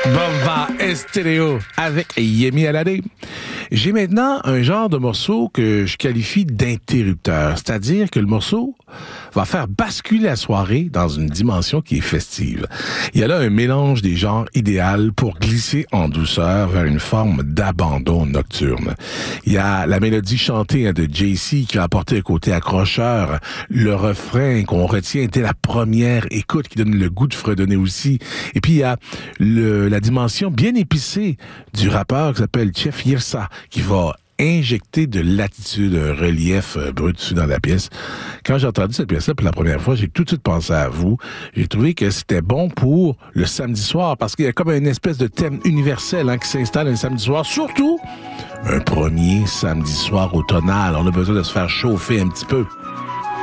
Bomba Estéreo avec Yemi Alade. J'ai maintenant un genre de morceau que je qualifie d'interrupteur, c'est-à-dire que le morceau va faire basculer la soirée dans une dimension qui est festive. Il y a là un mélange des genres idéal pour glisser en douceur vers une forme d'abandon nocturne. Il y a la mélodie chantée de JC qui va apporter un côté accrocheur, le refrain qu'on retient dès la première écoute qui donne le goût de fredonner aussi. Et puis il y a la dimension bien épicée du rappeur qui s'appelle Chef Yirsa qui va injecter de l'attitude, un relief brut dessus dans la pièce. Quand j'ai entendu cette pièce-là pour la première fois, j'ai tout de suite pensé à vous. J'ai trouvé que c'était bon pour le samedi soir parce qu'il y a comme une espèce de thème universel qui s'installe un samedi soir, surtout un premier samedi soir automnal. On a besoin de se faire chauffer un petit peu.